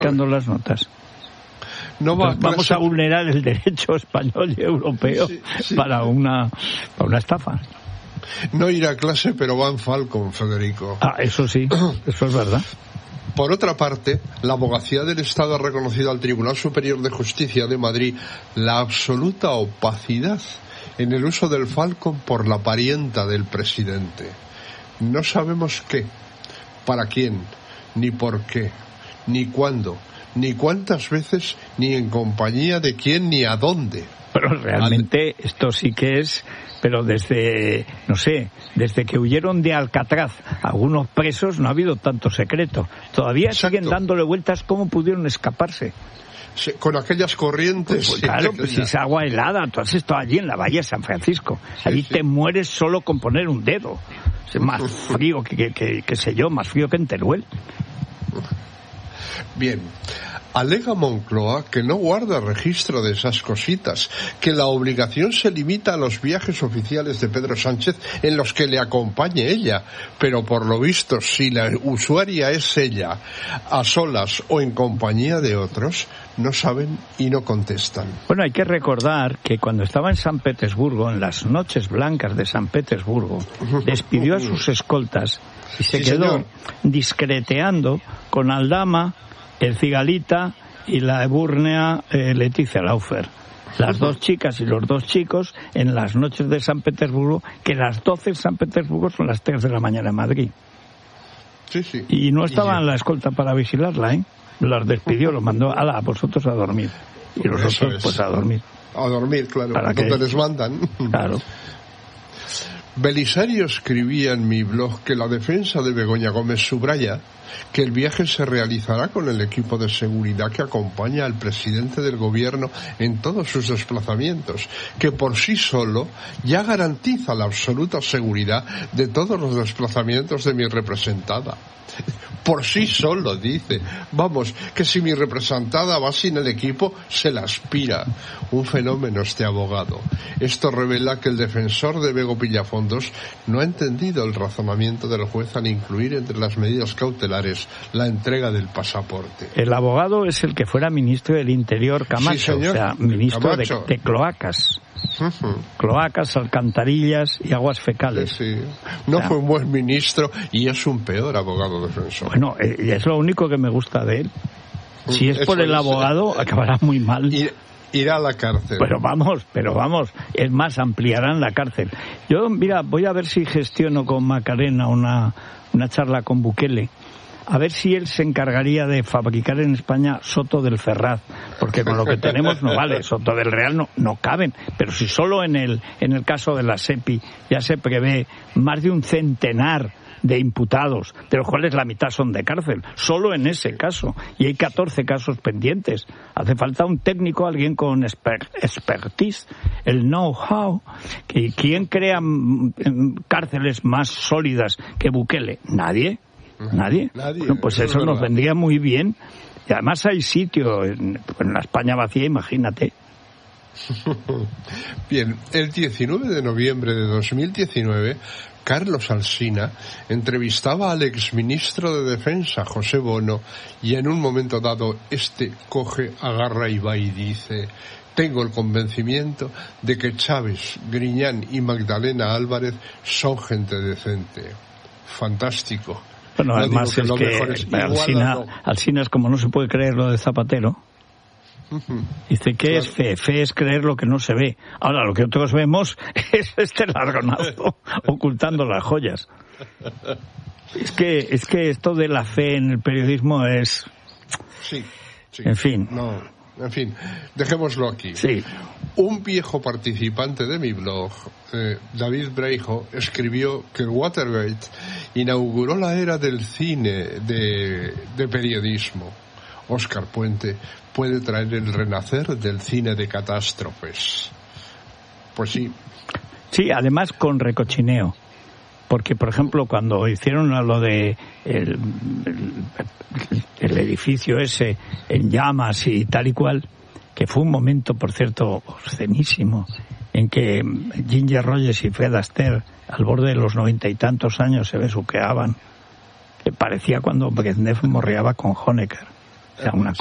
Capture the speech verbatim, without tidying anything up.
dando las notas. No va a vamos clase... a vulnerar el derecho español y europeo sí, sí. para una para una estafa. No irá a clase, pero va en Falcon, Federico. Ah, eso sí, eso es verdad. Por otra parte, la Abogacía del Estado ha reconocido al Tribunal Superior de Justicia de Madrid la absoluta opacidad en el uso del Falcon por la parienta del presidente. No sabemos qué, para quién, ni por qué, ni cuándo, ni cuántas veces, ni en compañía de quién, ni a dónde. Pero realmente Al... esto sí que es, pero desde, no sé, desde que huyeron de Alcatraz algunos presos no ha habido tanto secreto. Todavía Exacto. siguen dándole vueltas cómo pudieron escaparse. Sí, con aquellas corrientes. Pues claro, pues si es agua helada, tú has estado allí en la bahía de San Francisco. Sí, allí sí. te mueres solo con poner un dedo. Es más frío que, que, que, que sé yo, más frío que en Teruel. Bien. Alega Moncloa que no guarda registro de esas cositas, que la obligación se limita a los viajes oficiales de Pedro Sánchez en los que le acompañe ella, pero por lo visto, si la usuaria es ella, a solas o en compañía de otros, no saben y no contestan. Bueno, hay que recordar que cuando estaba en San Petersburgo, en las noches blancas de San Petersburgo, despidió a sus escoltas y se sí, quedó señor. discreteando con Aldama, el Cigalita y la ebúrnea eh, Leticia Laufer. Las dos chicas y los dos chicos en las noches de San Petersburgo, que las doce en San Petersburgo son las tres de la mañana en Madrid. Sí, sí. Y no estaba en la escolta para vigilarla, ¿eh? Las despidió, los mandó a, la, a vosotros a dormir. Y los Eso otros, es. pues a dormir. A dormir, claro. ¿Para donde qué? les mandan. Claro. Belisario escribía en mi blog que la defensa de Begoña Gómez subraya que el viaje se realizará con el equipo de seguridad que acompaña al presidente del gobierno en todos sus desplazamientos, que por sí solo ya garantiza la absoluta seguridad de todos los desplazamientos de mi representada. Por sí solo, dice. Vamos, que si mi representada va sin el equipo, se la aspira. Un fenómeno este abogado. Esto revela que el defensor de Bego Pillafondos no ha entendido el razonamiento del juez al incluir entre las medidas cautelares la entrega del pasaporte. El abogado es el que fuera ministro del Interior, Camacho, sí, señor. O sea, ministro de, Camacho. de cloacas. Uh-huh. Cloacas, alcantarillas y aguas fecales. Sí, sí. No o sea, fue un buen ministro y es un peor abogado defensor. Bueno, eh, es lo único que me gusta de él. Si es Eso por el es, abogado, eh, acabará muy mal. Ir, irá a la cárcel. Pero vamos, pero vamos. Es más, ampliarán la cárcel. Yo, mira, voy a ver si gestiono con Macarena una, una charla con Bukele. A ver si él se encargaría de fabricar en España Soto del Ferraz, porque con lo que tenemos no vale, Soto del Real no, no caben, pero si solo en el, en el caso de la SEPI ya se prevé más de un centenar de imputados, de los cuales la mitad son de cárcel, solo en ese caso, y hay catorce casos pendientes. Hace falta un técnico, alguien con exper- expertise, el know-how. ¿Quién crea cárceles más sólidas que Bukele? Nadie. ¿Nadie? Nadie. Bueno, pues eso, eso nos vendría muy bien. Y además hay sitio en, en la España vacía, imagínate. Bien, el diecinueve de noviembre de dos mil diecinueve, Carlos Alsina entrevistaba al exministro de Defensa, José Bono, y en un momento dado este coge, agarra y va y dice: tengo el convencimiento de que Chávez, Griñán y Magdalena Álvarez son gente decente. Fantástico. Bueno, no además que es que Alsina, no. Alsina es como no se puede creer lo de Zapatero. Uh-huh. Dice, ¿qué claro. es fe? Fe es creer lo que no se ve. Ahora, lo que otros vemos es este largonazo ocultando las joyas. Es que, es que esto de la fe en el periodismo es... Sí, sí. En fin. No. En fin, dejémoslo aquí. Sí. Un viejo participante de mi blog, eh, David Breijo, escribió que el Watergate inauguró la era del cine de, de periodismo. Óscar Puente puede traer el renacer del cine de catástrofes. Pues sí. Sí, además con recochineo. Porque, por ejemplo, cuando hicieron lo de el, el, el edificio ese en llamas y tal y cual, que fue un momento, por cierto, obscenísimo, en que Ginger Rogers y Fred Astaire, al borde de los noventa y tantos años, se besuqueaban, que parecía cuando Brezhnev morreaba con Honecker. sea, una